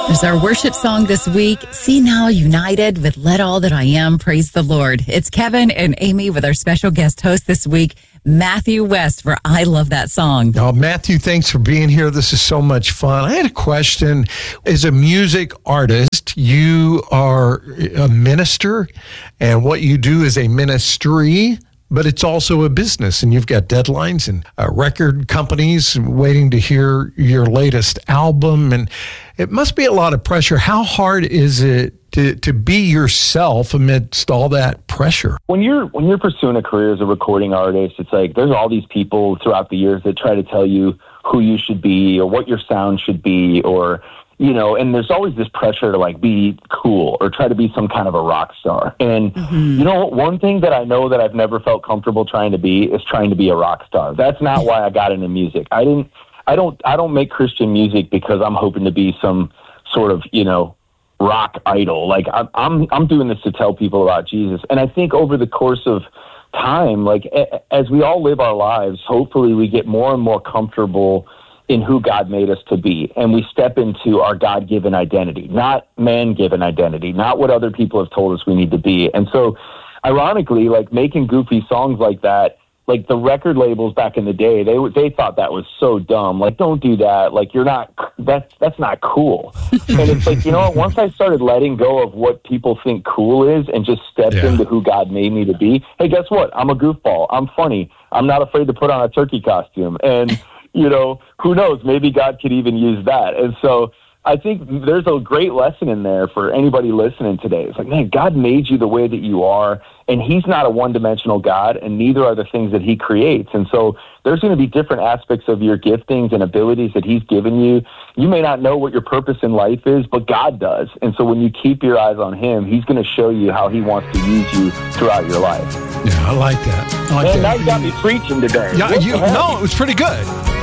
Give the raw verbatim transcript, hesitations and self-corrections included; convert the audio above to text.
There's our worship song this week, See Now United with Let All That I Am Praise the Lord. It's Kevin and Amy with our special guest host this week, Matthew West, for I Love That Song. Oh, Matthew, thanks for being here. This is so much fun. I had a question. As a music artist, you are a minister, and what you do is a ministry, but it's also a business, and you've got deadlines and uh, record companies waiting to hear your latest album, and it must be a lot of pressure. How hard is it to, to be yourself amidst all that pressure? When you're when you're pursuing a career as a recording artist, it's like there's all these people throughout the years that try to tell you who you should be or what your sound should be, or you know, and there's always this pressure to like be cool or try to be some kind of a rock star. And mm-hmm. you know, one thing that I know that I've never felt comfortable trying to be is trying to be a rock star. That's not why I got into music. I didn't, I don't, I don't make Christian music because I'm hoping to be some sort of, you know, rock idol. Like I'm, I'm, I'm doing this to tell people about Jesus. And I think over the course of time, like a, as we all live our lives, hopefully we get more and more comfortable in who God made us to be. And we step into our God-given identity, not man-given identity, not what other people have told us we need to be. And so ironically, like making goofy songs like that, like the record labels back in the day, they they thought that was so dumb. Like, don't do that. Like, you're not, that's, that's not cool. And it's like, you know what, once I started letting go of what people think cool is and just stepped yeah. into who God made me to be, hey, guess what? I'm a goofball. I'm funny. I'm not afraid to put on a turkey costume. And, you know, who knows? Maybe God could even use that. And so I think there's a great lesson in there for anybody listening today. It's like, man, God made you the way that you are, and he's not a one-dimensional God, and neither are the things that he creates. And so there's going to be different aspects of your giftings and abilities that he's given you. You may not know what your purpose in life is, but God does. And so when you keep your eyes on him, he's going to show you how he wants to use you throughout your life. Yeah, I like that. I like man, that. now you got me preaching today. Yeah, you, no, it was pretty good.